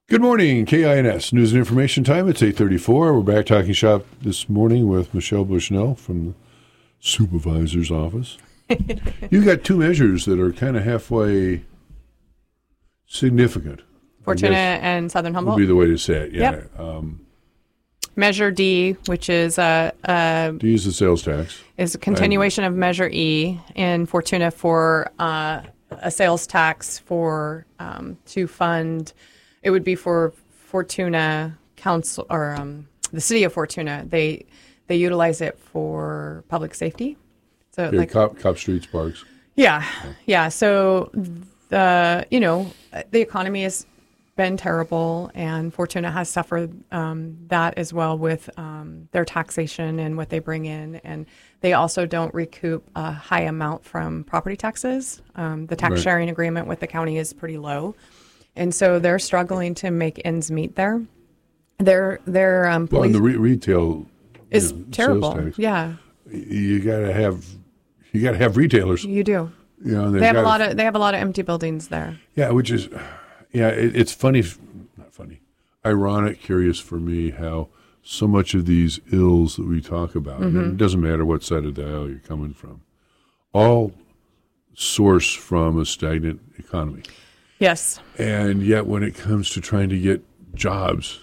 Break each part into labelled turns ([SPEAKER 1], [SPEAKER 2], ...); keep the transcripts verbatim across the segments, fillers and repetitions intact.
[SPEAKER 1] Good morning, K I N S News and Information Time. It's eight thirty-four. We're back talking shop this morning with Michelle Bushnell from the supervisor's office. You got two measures that are kind of halfway significant.
[SPEAKER 2] Fortuna and Southern Humboldt
[SPEAKER 1] would be the way to say it. Yeah.
[SPEAKER 2] Yep.
[SPEAKER 1] Um,
[SPEAKER 2] Measure D, which is a, a
[SPEAKER 1] D is the sales tax.
[SPEAKER 2] Is a continuation I, of Measure E in Fortuna for uh, a sales tax for um, to fund. It would be for Fortuna Council or um, the city of Fortuna. They they utilize it for public safety. So
[SPEAKER 1] yeah,
[SPEAKER 2] like
[SPEAKER 1] cop cop streets, parks.
[SPEAKER 2] Yeah, yeah. So the you know the economy has been terrible, and Fortuna has suffered um, that as well with um, their taxation and what they bring in, and they also don't recoup a high amount from property taxes. Um, the tax
[SPEAKER 1] right. sharing
[SPEAKER 2] agreement with the county is pretty low. And so they're struggling to make ends meet there. Their their um,
[SPEAKER 1] well, and the re- retail
[SPEAKER 2] is
[SPEAKER 1] you know,
[SPEAKER 2] terrible.
[SPEAKER 1] Sales tax,
[SPEAKER 2] yeah,
[SPEAKER 1] you gotta have you gotta have retailers.
[SPEAKER 2] You do.
[SPEAKER 1] You know,
[SPEAKER 2] they have a lot of they have a lot of empty buildings there.
[SPEAKER 1] Yeah, which is yeah, it, it's funny, not funny, ironic, curious for me how so much of these ills that we talk about, mm-hmm. and it doesn't matter what side of the aisle you're coming from, all source from a stagnant economy.
[SPEAKER 2] Yes.
[SPEAKER 1] And yet when it comes to trying to get jobs,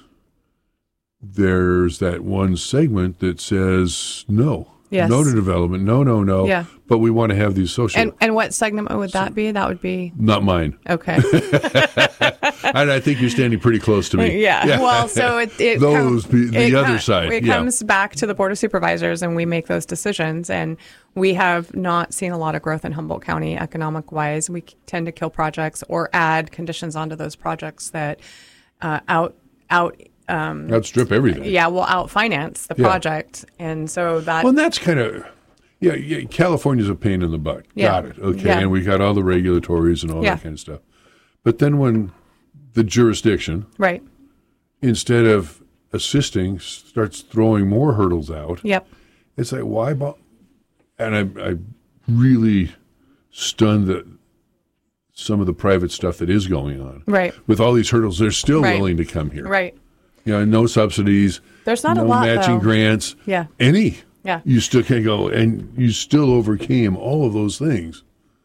[SPEAKER 1] there's that one segment that says no.
[SPEAKER 2] Yes.
[SPEAKER 1] No to development. No, no, no.
[SPEAKER 2] Yeah.
[SPEAKER 1] But we want to have these social.
[SPEAKER 2] And, and what segment would that be? That would be?
[SPEAKER 1] Not mine.
[SPEAKER 2] Okay.
[SPEAKER 1] and I think you're standing pretty close to me.
[SPEAKER 2] Yeah. yeah. Well, so it, it
[SPEAKER 1] those
[SPEAKER 2] com-
[SPEAKER 1] be the
[SPEAKER 2] it
[SPEAKER 1] other
[SPEAKER 2] com-
[SPEAKER 1] side.
[SPEAKER 2] It
[SPEAKER 1] yeah.
[SPEAKER 2] comes back to the Board of Supervisors, and we make those decisions. And we have not seen a lot of growth in Humboldt County economic wise. We tend to kill projects or add conditions onto those projects that uh, out out. Um,
[SPEAKER 1] outstrip everything.
[SPEAKER 2] Yeah, we'll out-finance the
[SPEAKER 1] yeah.
[SPEAKER 2] project, and so that.
[SPEAKER 1] Well, and that's kind of, yeah, yeah. California's a pain in the butt.
[SPEAKER 2] Yeah.
[SPEAKER 1] Got it. Okay,
[SPEAKER 2] yeah.
[SPEAKER 1] and we got all the regulatories and all
[SPEAKER 2] yeah.
[SPEAKER 1] that kind of stuff. But then when the jurisdiction,
[SPEAKER 2] right,
[SPEAKER 1] instead of assisting, starts throwing more hurdles out.
[SPEAKER 2] Yep.
[SPEAKER 1] It's like why? Bo- and I, I really stunned that some of the private stuff that is going on.
[SPEAKER 2] Right.
[SPEAKER 1] With all these hurdles, they're still
[SPEAKER 2] right.
[SPEAKER 1] willing to come here.
[SPEAKER 2] Right.
[SPEAKER 1] You know, no subsidies.
[SPEAKER 2] There's not
[SPEAKER 1] no
[SPEAKER 2] a lot,
[SPEAKER 1] matching
[SPEAKER 2] though.
[SPEAKER 1] grants.
[SPEAKER 2] Yeah.
[SPEAKER 1] Any.
[SPEAKER 2] Yeah.
[SPEAKER 1] You still can go, and you still overcame all of those things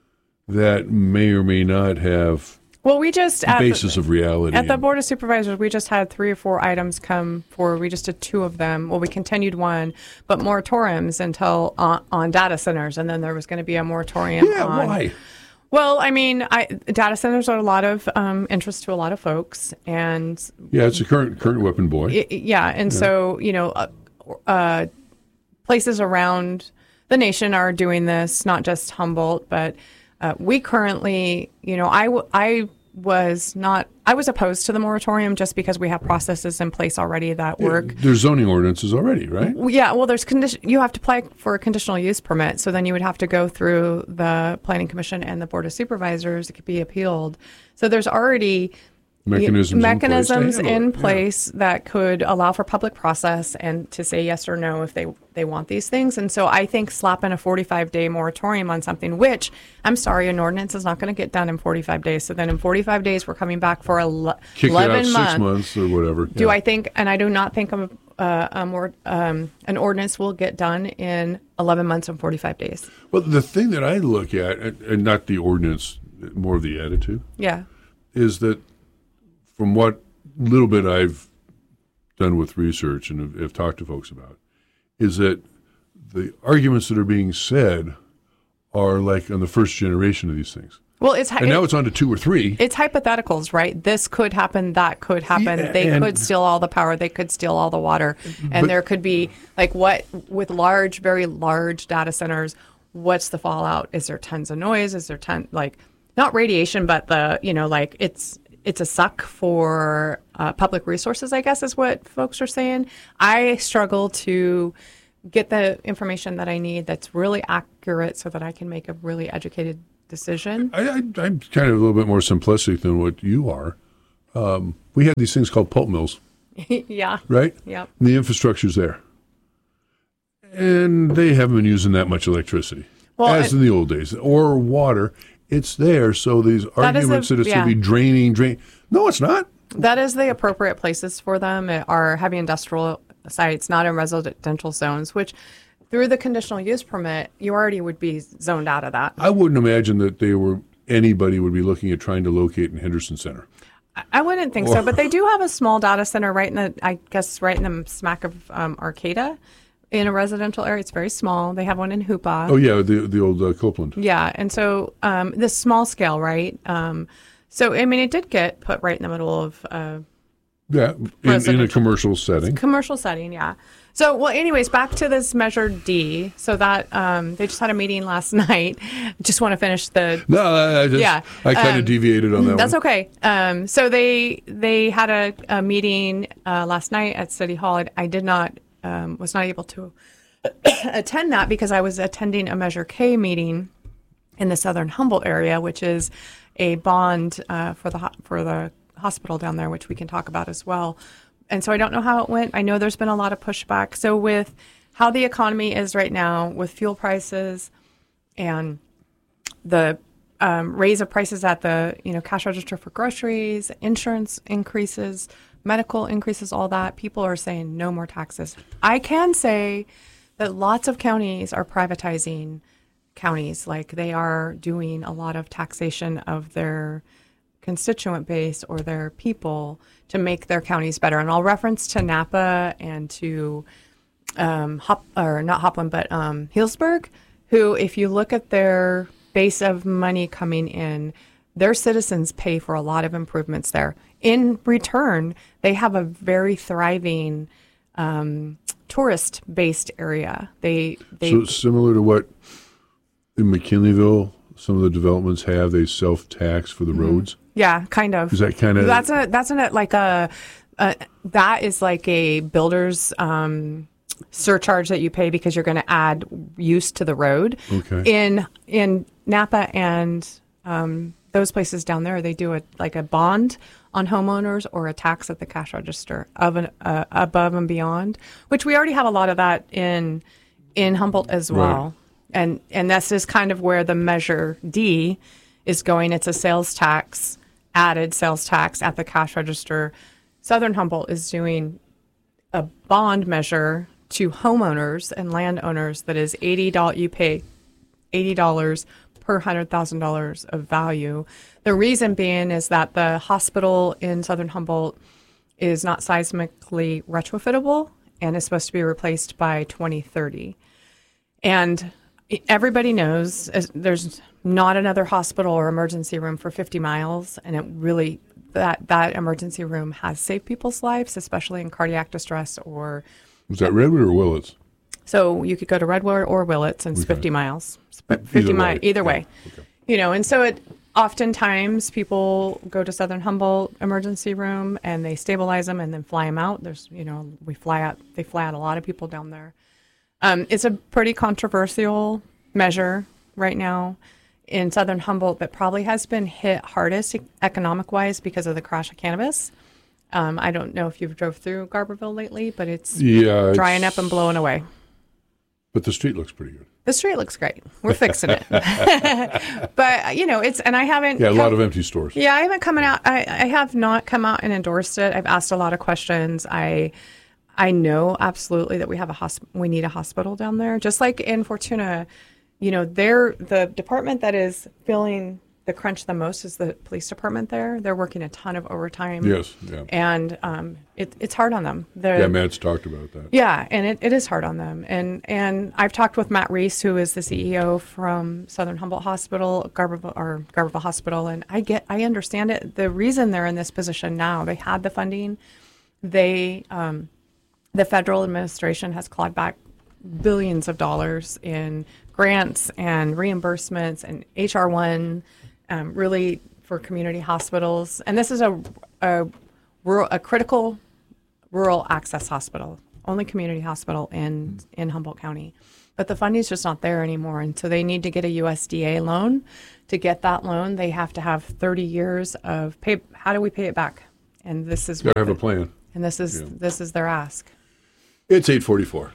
[SPEAKER 1] that may or may not have
[SPEAKER 2] well, we just
[SPEAKER 1] the basis
[SPEAKER 2] the,
[SPEAKER 1] of reality.
[SPEAKER 2] At the Board of Supervisors, we just had three or four items come forward. We just did two of them. Well, we continued one, but moratoriums until on, on data centers, and then there was going to be a moratorium
[SPEAKER 1] yeah,
[SPEAKER 2] on.
[SPEAKER 1] Why?
[SPEAKER 2] Well, I mean, I, data centers are a lot of um, interest to a lot of folks, and
[SPEAKER 1] yeah, it's a current current weapon boy.
[SPEAKER 2] It, yeah, and yeah. so you know, uh, uh, places around the nation are doing this, not just Humboldt, but uh, we currently, you know, I w- I was not, I was opposed to the moratorium just because we have processes in place already that work.
[SPEAKER 1] Yeah, there's zoning ordinances already, right?
[SPEAKER 2] Yeah, well, there's condition. You have to apply for a conditional use permit, so then you would have to go through the Planning Commission and the Board of Supervisors. It could be appealed. So there's already
[SPEAKER 1] mechanisms,
[SPEAKER 2] mechanisms
[SPEAKER 1] in place,
[SPEAKER 2] in place yeah. that could allow for public process and to say yes or no if they they want these things. And so I think slapping a forty-five day moratorium on something, which I'm sorry, an ordinance is not going to get done in forty-five days. So then in forty-five days, we're coming back for ele-
[SPEAKER 1] Kick
[SPEAKER 2] eleven
[SPEAKER 1] it out
[SPEAKER 2] months.
[SPEAKER 1] Six months or whatever.
[SPEAKER 2] Do
[SPEAKER 1] yeah.
[SPEAKER 2] I think? And I do not think a, uh, a more um, an ordinance will get done in eleven months and forty-five days.
[SPEAKER 1] Well, the thing that I look at, and, and not the ordinance, more of the attitude.
[SPEAKER 2] Yeah.
[SPEAKER 1] Is that from what little bit I've done with research and have, have talked to folks about, is that the arguments that are being said are like on the first generation of these things.
[SPEAKER 2] Well, it's
[SPEAKER 1] and now it's on to two or three.
[SPEAKER 2] It's hypotheticals, right? This could happen, that could happen.
[SPEAKER 1] Yeah,
[SPEAKER 2] they
[SPEAKER 1] and,
[SPEAKER 2] could steal all the power, they could steal all the water, and
[SPEAKER 1] but,
[SPEAKER 2] there could be like what with large, very large data centers. What's the fallout? Is there tons of noise? Is there ton like not radiation, but the you know like it's. It's a suck for uh, public resources, I guess, is what folks are saying. I struggle to get the information that I need that's really accurate so that I can make a really educated decision.
[SPEAKER 1] I, I, I'm kind of a little bit more simplistic than what you are. Um, we had these things called pulp mills.
[SPEAKER 2] yeah.
[SPEAKER 1] Right?
[SPEAKER 2] Yeah.
[SPEAKER 1] And the infrastructure's there. And they haven't been using that much electricity, well, as in the old days, or water. It's there, so these arguments that, a, that it's yeah. going to be draining, drain. No, it's not.
[SPEAKER 2] That is the appropriate places for them are heavy industrial sites, not in residential zones, which through the conditional use permit, you already would be zoned out of that.
[SPEAKER 1] I wouldn't imagine that they were anybody would be looking at trying to locate in Henderson Center.
[SPEAKER 2] I wouldn't think so, but they do have a small data center right in the, I guess, right in the smack of um, Arcata in a residential area. It's very small. They have one in Hoopa.
[SPEAKER 1] Oh, yeah, the the old uh, Copeland.
[SPEAKER 2] Yeah, and so um, this small scale, right? Um, so, I mean, it did get put right in the middle of uh,
[SPEAKER 1] yeah, in, in a commercial setting.
[SPEAKER 2] Commercial setting, yeah. So, well, anyways, back to this Measure D. So that um, they just had a meeting last night. Just want to finish the.
[SPEAKER 1] No, I just,
[SPEAKER 2] yeah,
[SPEAKER 1] I kind of
[SPEAKER 2] um,
[SPEAKER 1] deviated on that.
[SPEAKER 2] That's
[SPEAKER 1] one.
[SPEAKER 2] okay. Um, so they they had a, a meeting uh, last night at City Hall. I, I did not um, was not able to attend that because I was attending a Measure K meeting in the Southern Humboldt area, which is a bond uh, for the ho- for the hospital down there, which we can talk about as well. And so I don't know how it went. I know there's been a lot of pushback. So with how the economy is right now, with fuel prices and the um, raise of prices at the you know cash register for groceries, insurance increases, medical increases, all that, people are saying no more taxes. I can say that lots of counties are privatizing counties. Like they are doing a lot of taxation of their constituent base or their people to make their counties better. And I'll reference to Napa and to um, Hop, or not Hopland, but um, Healdsburg, who, if you look at their base of money coming in, their citizens pay for a lot of improvements there. In return, they have a very thriving um, tourist-based area. They, they
[SPEAKER 1] so similar to what in McKinleyville some of the developments have, they self-tax for the mm-hmm. roads.
[SPEAKER 2] Yeah, kind of.
[SPEAKER 1] Is that kind of
[SPEAKER 2] that's a that's a like a, a that is like a builder's um, surcharge that you pay because you're going to add use to the road.
[SPEAKER 1] Okay.
[SPEAKER 2] In in Napa and um, those places down there, they do a like a bond on homeowners or a tax at the cash register of an uh, above and beyond, which we already have a lot of that in in Humboldt as well. Right. And and this is kind of where the Measure D is going. It's a sales tax, added sales tax at the cash register. Southern Humboldt is doing a bond measure to homeowners and landowners that is eighty dollars. You pay eighty dollars per one hundred thousand dollars of value. The reason being is that the hospital in Southern Humboldt is not seismically retrofittable and is supposed to be replaced by twenty thirty. And everybody knows there's not another hospital or emergency room for fifty miles, and it really that that emergency room has saved people's lives, especially in cardiac distress. Or
[SPEAKER 1] was that Redwood or Willits?
[SPEAKER 2] So you could go to Redwood or Willits, and it's
[SPEAKER 1] okay.
[SPEAKER 2] fifty miles. fifty miles either way.
[SPEAKER 1] Yeah. Okay.
[SPEAKER 2] You know, and so it oftentimes people go to Southern Humboldt emergency room and they stabilize them and then fly them out. There's you know we fly out they fly out a lot of people down there. Um, it's a pretty controversial measure right now in Southern Humboldt that probably has been hit hardest economic-wise because of the crash of cannabis. Um, I don't know if you've drove through Garberville lately, but it's
[SPEAKER 1] yeah,
[SPEAKER 2] drying
[SPEAKER 1] it's,
[SPEAKER 2] up and blowing away.
[SPEAKER 1] But the street looks pretty good.
[SPEAKER 2] The street looks great. We're fixing it. But, you know, it's, and I haven't.
[SPEAKER 1] Yeah, a
[SPEAKER 2] come,
[SPEAKER 1] lot of empty stores.
[SPEAKER 2] Yeah, I haven't come out, I, I have not come out and endorsed it. I've asked a lot of questions. I, I know absolutely that we have a hosp- we need a hospital down there. Just like in Fortuna, you know, they're the department that is feeling the crunch the most is the police department there. They're working a ton of overtime.
[SPEAKER 1] Yes, yeah.
[SPEAKER 2] And um, it, it's hard on them. They're,
[SPEAKER 1] yeah, Matt's talked about that.
[SPEAKER 2] Yeah, and it, it is hard on them. And and I've talked with Matt Reese, who is the C E O from Southern Humboldt Hospital, Garberville, or Garberville Hospital, and I get I understand it. The reason they're in this position now, they had the funding. They um, the federal administration has clawed back billions of dollars in grants and reimbursements and H R one, um, really for community hospitals. And this is a, a rural, a critical rural access hospital, only community hospital in, in Humboldt County. But the funding's just not there anymore. And so they need to get a U S D A loan. To get that loan, they have to have thirty years of pay. How do we pay it back? And this is
[SPEAKER 1] what. Gotta have a plan.
[SPEAKER 2] And this is, yeah. this is their ask.
[SPEAKER 1] It's eight forty-four.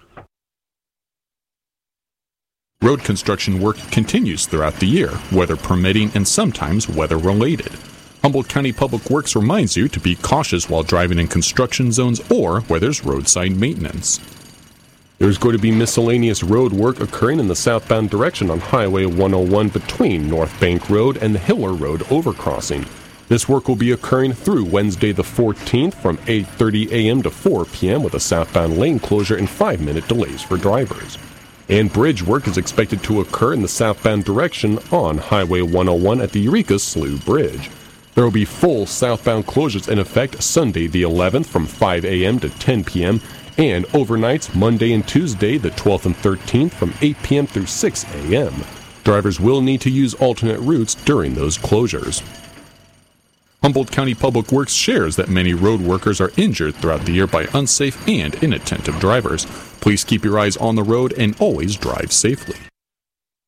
[SPEAKER 3] Road construction work continues throughout the year, weather permitting and sometimes weather-related. Humboldt County Public Works reminds you to be cautious while driving in construction zones or where there's roadside maintenance.
[SPEAKER 4] There's going to be miscellaneous road work occurring in the southbound direction on Highway one oh one between North Bank Road and the Hiller Road overcrossing. This work will be occurring through Wednesday the fourteenth from eight thirty a.m. to four p.m. with a southbound lane closure and five-minute delays for drivers. And bridge work is expected to occur in the southbound direction on Highway one oh one at the Eureka Slough Bridge. There will be full southbound closures in effect Sunday the eleventh from five a.m. to ten p.m. and overnights Monday and Tuesday the twelfth and thirteenth from eight p.m. through six a.m. Drivers will need to use alternate routes during those closures. Humboldt County Public Works shares that many road workers are injured throughout the year by unsafe and inattentive drivers. Please keep your eyes on the road and always drive safely.